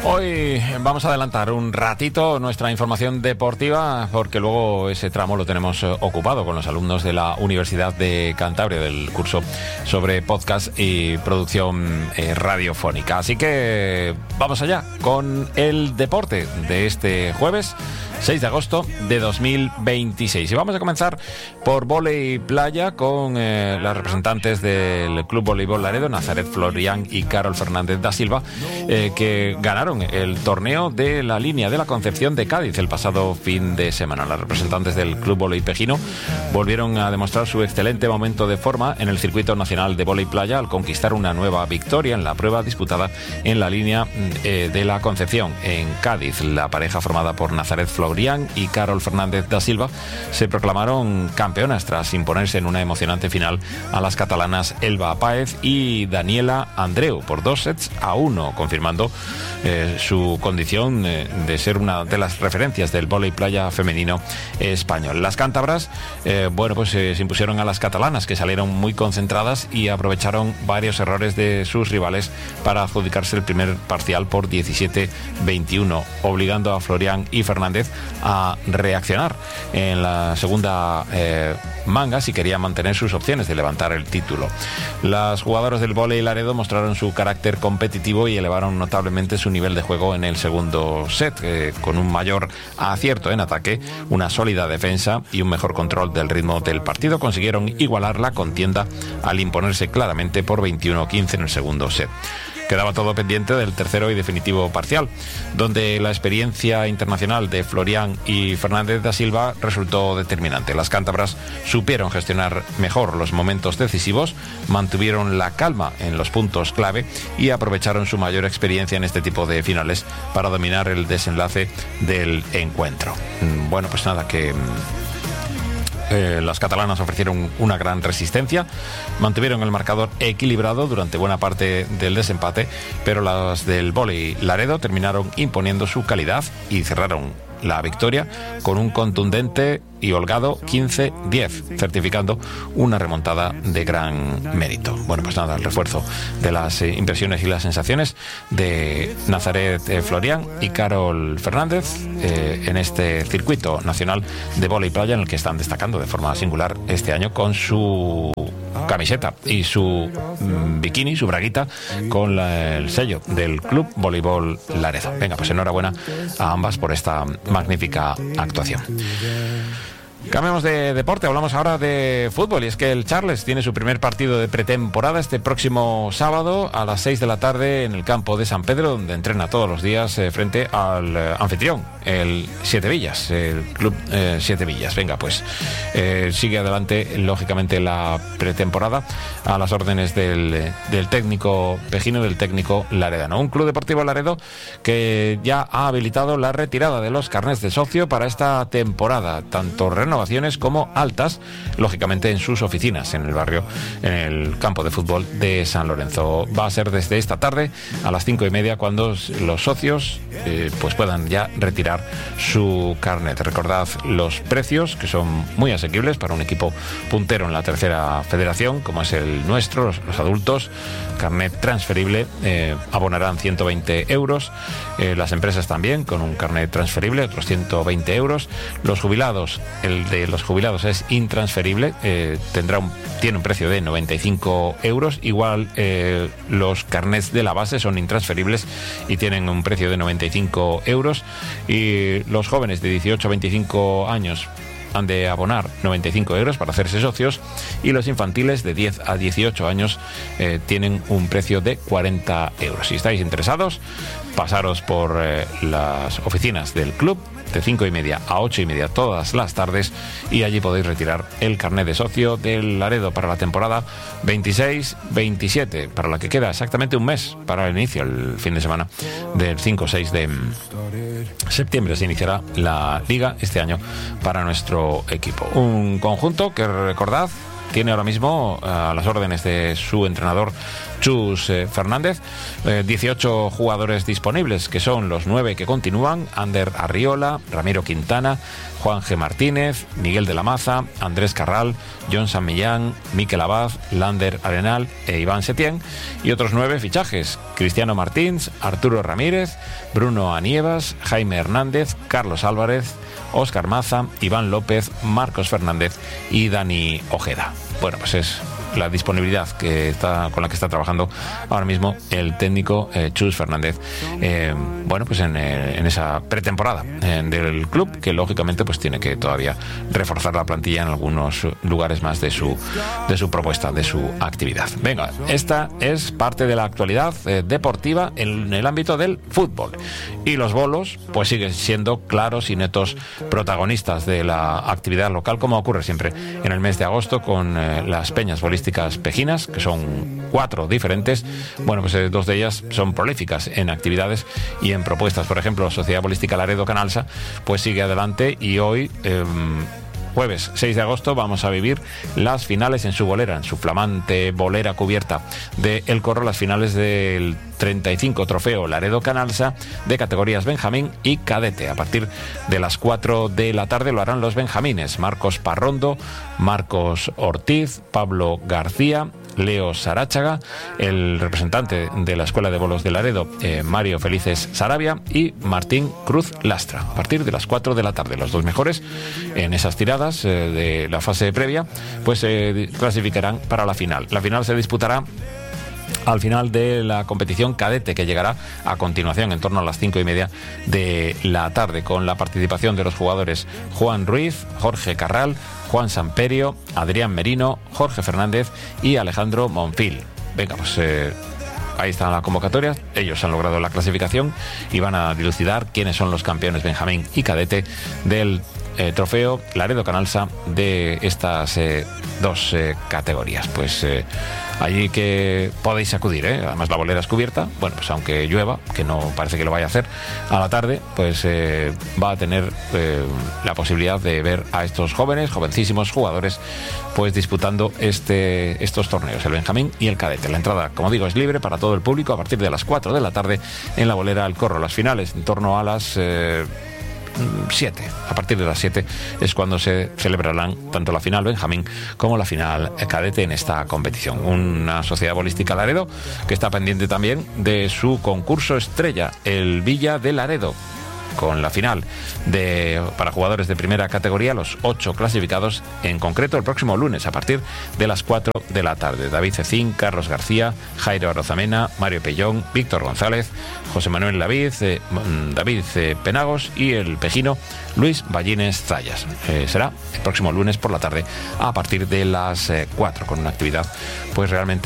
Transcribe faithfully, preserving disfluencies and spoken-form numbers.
Hoy vamos a adelantar un ratito nuestra información deportiva porque luego ese tramo lo tenemos ocupado con los alumnos de la Universidad de Cantabria del curso sobre podcast y producción eh, radiofónica. Así que vamos allá con el deporte de este jueves seis de agosto de dos mil veintiséis. Y vamos a comenzar por vóley playa con eh, las representantes del Club Voleibol Laredo, Nazaret Florián y Carol Fernández da Silva, eh, que ganaron el torneo de la línea de la Concepción de Cádiz el pasado fin de semana. Las representantes del Club Vóley Pejino volvieron a demostrar su excelente momento de forma en el circuito nacional de vóley playa al conquistar una nueva victoria en la prueba disputada en la línea eh, de la Concepción en Cádiz. La pareja formada por Nazaret Florián y Carol Fernández da Silva se proclamaron campeonas tras imponerse en una emocionante final a las catalanas Elba Páez y Daniela Andreu por dos sets a uno, confirmando eh, su condición eh, de ser una de las referencias del vóley playa femenino español. Las cántabras, eh, bueno, pues eh, se impusieron a las catalanas, que salieron muy concentradas y aprovecharon varios errores de sus rivales para adjudicarse el primer parcial por diecisiete veintiuno, obligando a Florián y Fernández a reaccionar en la segunda eh, manga si quería mantener sus opciones de levantar el título. Las jugadoras del vóley Laredo mostraron su carácter competitivo y elevaron notablemente su nivel de juego en el segundo set, eh, con un mayor acierto en ataque, una sólida defensa y un mejor control del ritmo del partido. Consiguieron igualar la contienda al imponerse claramente por veintiuno a quince en el segundo set. Quedaba todo pendiente del tercero y definitivo parcial, donde la experiencia internacional de Florián y Fernández da Silva resultó determinante. Las cántabras supieron gestionar mejor los momentos decisivos, mantuvieron la calma en los puntos clave y aprovecharon su mayor experiencia en este tipo de finales para dominar el desenlace del encuentro. Bueno, pues nada, que... Eh, las catalanas ofrecieron una gran resistencia, mantuvieron el marcador equilibrado durante buena parte del desempate, pero las del vóley Laredo terminaron imponiendo su calidad y cerraron la victoria con un contundente y holgado quince diez, certificando una remontada de gran mérito. Bueno, pues nada, el refuerzo de las eh, impresiones y las sensaciones de Nazaret eh, Florián y Carol Fernández eh, en este circuito nacional de vóley playa, en el que están destacando de forma singular este año con su camiseta y su mm, bikini, su braguita, con la, el sello del Club Voleibol Laredo. Venga, pues enhorabuena a ambas por esta magnífica actuación. Cambiamos de deporte, hablamos ahora de fútbol, y es que el Charles tiene su primer partido de pretemporada este próximo sábado a las seis de la tarde en el campo de San Pedro, donde entrena todos los días eh, frente al eh, anfitrión, el Siete Villas, el Club eh, Siete Villas. Venga, pues eh, sigue adelante lógicamente la pretemporada a las órdenes del, del técnico pejino, del técnico laredano. Un Club Deportivo Laredo que ya ha habilitado la retirada de los carnets de socio para esta temporada, tanto renovaciones como altas, lógicamente en sus oficinas en el barrio, en el campo de fútbol de San Lorenzo. Va a ser desde esta tarde a las cinco y media cuando los socios eh, pues puedan ya retirar su carnet. Recordad los precios, que son muy asequibles para un equipo puntero en la tercera federación como es el nuestro. Los, los adultos, carnet transferible, eh, abonarán ciento veinte euros, eh, las empresas también con un carnet transferible, otros ciento veinte euros. Los jubilados, el de los jubilados es intransferible, eh, tendrá un, tiene un precio de noventa y cinco euros. Igual eh, los carnets de la base son intransferibles y tienen un precio de noventa y cinco euros. Y los jóvenes de dieciocho a veinticinco años han de abonar noventa y cinco euros para hacerse socios, y los infantiles de diez a dieciocho años eh, tienen un precio de cuarenta euros. Si estáis interesados, pasaros por eh, las oficinas del club de cinco y media a ocho y media todas las tardes, y allí podéis retirar el carnet de socio del Laredo para la temporada veintiséis veintisiete, para la que queda exactamente un mes para el inicio, el fin de semana del cinco o seis de septiembre se iniciará la liga este año para nuestro equipo. Un conjunto que, recordad, tiene ahora mismo a las órdenes de su entrenador Chus eh, Fernández. eh, dieciocho jugadores disponibles, que son los nueve que continúan: Ander Arriola, Ramiro Quintana, Juan G. Martínez, Miguel de la Maza, Andrés Carral, John San Millán, Miquel Abad, Lander Arenal e Iván Setién. Y otros nueve fichajes: Cristiano Martins, Arturo Ramírez, Bruno Anievas, Jaime Hernández, Carlos Álvarez, Óscar Maza, Iván López, Marcos Fernández y Dani Ojeda. Bueno, pues es la disponibilidad que está con la que está trabajando ahora mismo el técnico eh, Chus Fernández, eh, bueno, pues en, eh, en esa pretemporada eh, del club, que lógicamente pues tiene que todavía reforzar la plantilla en algunos lugares más de su de su propuesta, de su actividad. Venga, esta es parte de la actualidad eh, deportiva en el ámbito del fútbol, y los bolos pues siguen siendo claros y netos protagonistas de la actividad local, como ocurre siempre en el mes de agosto con eh, las peñas bolísticas pejinas, que son cuatro diferentes. Bueno, pues eh, dos de ellas son prolíficas en actividades y en propuestas. Por ejemplo, Sociedad Bolística Laredo Canalsa pues sigue adelante, y hoy eh, jueves seis de agosto vamos a vivir las finales en su bolera, en su flamante bolera cubierta de El Corro, las finales del treinta y cinco Trofeo Laredo Canalsa de categorías Benjamín y Cadete. A partir de las cuatro de la tarde lo harán los benjamines: Marcos Parrondo, Marcos Ortiz, Pablo García, Leo Saráchaga, el representante de la Escuela de Bolos de Laredo, eh, Mario Felices Sarabia, y Martín Cruz Lastra. A partir de las cuatro de la tarde, los dos mejores en esas tiradas eh, de la fase previa, pues se eh, clasificarán para la final. La final se disputará al final de la competición cadete, que llegará a continuación en torno a las cinco y media de la tarde, con la participación de los jugadores Juan Ruiz, Jorge Carral, Juan Samperio, Adrián Merino, Jorge Fernández y Alejandro Monfil. Venga, pues eh, ahí está la convocatoria. Ellos han logrado la clasificación y van a dilucidar quiénes son los campeones Benjamín y Cadete del eh, Trofeo Laredo Canalsa de estas eh, dos eh, categorías. Pues eh, allí que podéis acudir, ¿eh? Además la bolera es cubierta. Bueno, pues aunque llueva, que no parece que lo vaya a hacer, a la tarde pues eh, va a tener eh, la posibilidad de ver a estos jóvenes, jovencísimos jugadores pues disputando este, estos torneos, el Benjamín y el Cadete. La entrada, como digo, es libre para todo el público a partir de las cuatro de la tarde en la bolera El Corro. Las finales en torno a las eh, siete. A partir de las siete es cuando se celebrarán tanto la final Benjamín como la final Cadete en esta competición. Una Sociedad Bolística Laredo que está pendiente también de su concurso estrella, el Villa de Laredo, con la final de, para jugadores de primera categoría, los ocho clasificados, en concreto el próximo lunes a partir de las cuatro de la tarde. David Cecín, Carlos García, Jairo Arozamena, Mario Pellón, Víctor González, José Manuel David, eh, David eh, Penagos y el pejino Luis Ballines Zayas. Eh, será el próximo lunes por la tarde a partir de las eh, cuatro, con una actividad pues realmente